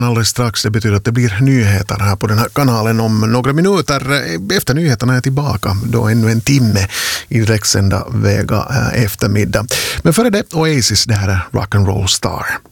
alldeles strax. Det betyder att det blir nyheter här på den här kanalen om några minuter. Efter nyheterna är jag tillbaka. Då ännu en timme i direktsända Vega eftermiddag. Men före det Oasis, det här är Rock'n'Roll Star.